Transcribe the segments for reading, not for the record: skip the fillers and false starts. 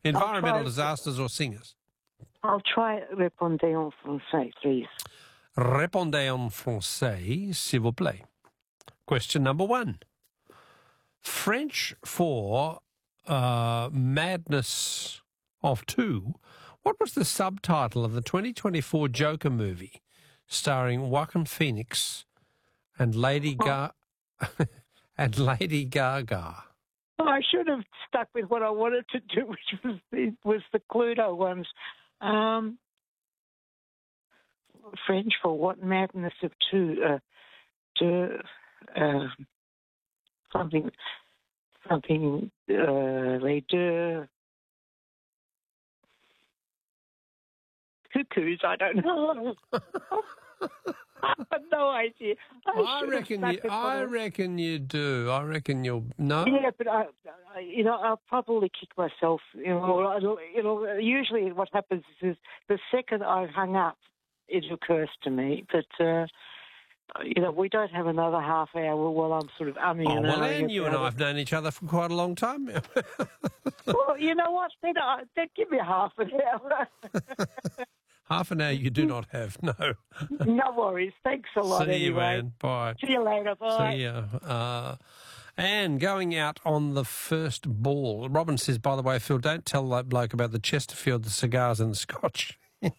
Environmental disasters or singers? I'll try répondez en français, please. Répondez en français, s'il vous plaît. Question number 1. French for Madness of Two. What was the subtitle of the 2024 Joker movie starring Joaquin Phoenix and Lady Gaga? Oh, I should have stuck with what I wanted to do, which was the Cluedo ones. French for what? Madness of Two. Something. Les deux cuckoos. I don't know. I have no idea. I reckon you do. I reckon you'll know. Yeah, but I'll probably kick myself. Usually what happens is the second I hung up, it occurs to me. But we don't have another half hour while I'm sort of umming and ahhing. Well, and you and I have known each other for quite a long time. Well, you know what? Then give me half an hour. Half an hour you do not have, no. No worries. Thanks a lot. See you, anyway. Anne. Bye. See you later. Bye. See you. Anne, going out on the first ball. Robin says, by the way, Phil, don't tell that bloke about the Chesterfield, the cigars and the scotch.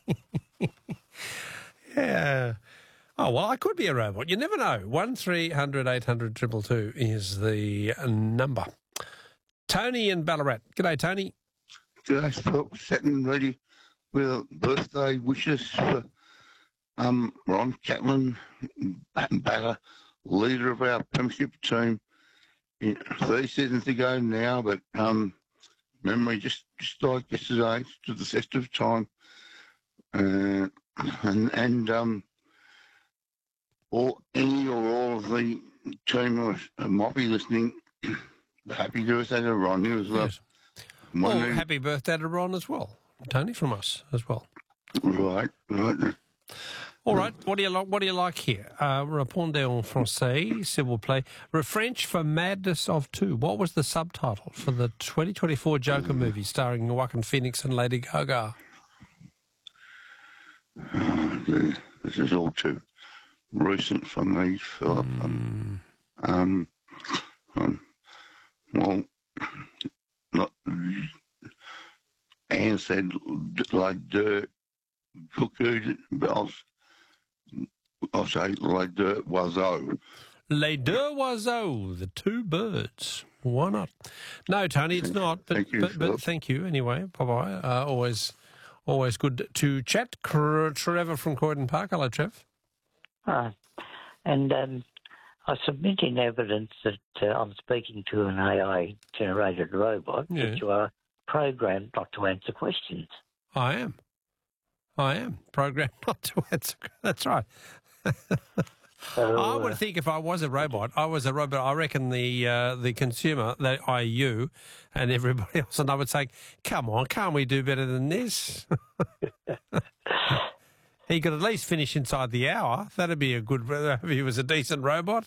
Yeah. Oh, well, I could be a robot. You never know. 1300 800 222 is the number. Tony in Ballarat. G'day, Tony. G'day, Phil. Sitting ready with birthday wishes for Ron Catlin, batter, leader of our premiership team 30 seasons ago now, but memory just like yesterday, to the test of time. All of the team might be listening. Happy birthday to Ron as well. Yes. Well, happy birthday to Ron as well. Tony, from us as well. Right. All right. What do you like here? Répondez en français, s'il vous plaît. French for Madness of Two. What was the subtitle for the 2024 Joker movie starring Joaquin Phoenix and Lady Gaga? This is all too recent for me, Philip. Anne said like the cuckoo, but I'll say like the oiseaux. Les deux oiseaux, the two birds. Why not? No, Tony, it's not. But thank you anyway. Bye-bye. Always good to chat. Trevor from Croydon Park. Hello, Trev. And I submit in evidence that I'm speaking to an AI-generated robot, that you are programmed not to answer questions. I am programmed not to answer. That's right. So, I would think if I was a robot, I reckon the consumer, you, and everybody else, and I would say, come on, can't we do better than this? He could at least finish inside the hour. That'd be a good, if he was a decent robot.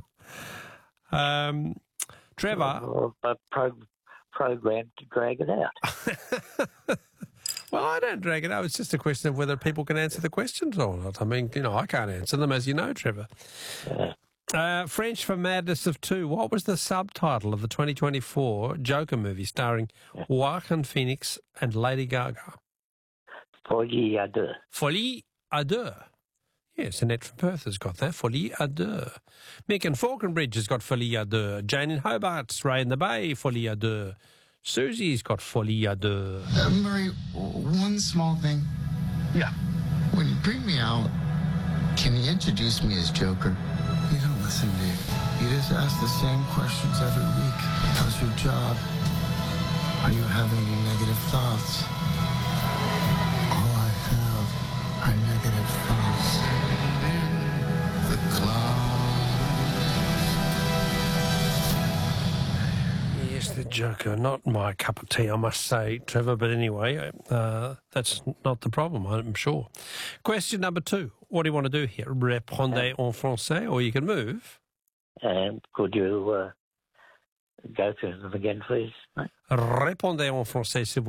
Trevor. Programmed to drag it out. Well, I don't drag it out. It's just a question of whether people can answer the questions or not. I mean, I can't answer them, as you know, Trevor. French for Madness of Two. What was the subtitle of the 2024 Joker movie starring Joaquin Phoenix and Lady Gaga? Folie à deux. Folie à deux. Yes, Annette from Perth has got that. Folie à deux. Mick in Falconbridge has got Folie à deux. Jane in Hobart, Ray in the Bay, Folie à deux. Susie's got Folie à deux. Murray, one small thing. Yeah. When you bring me out, can you introduce me as Joker? You don't listen, Dave. You just ask the same questions every week. How's your job? Are you having any negative thoughts? All I have are negative thoughts. The Yes, the Joker. Not my cup of tea, I must say, Trevor. But anyway, that's not the problem, I'm sure. Question number 2. What do you want to do here? Répondez en français, or you can move. Could you go through them again, please? Répondez en français, s'il vous plaît.